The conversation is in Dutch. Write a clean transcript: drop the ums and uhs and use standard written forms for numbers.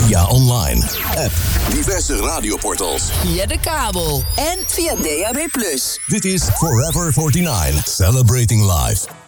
Via online, app, diverse radioportals. Via de kabel en via DAB+. Dit is Forever 49, Celebrating Life.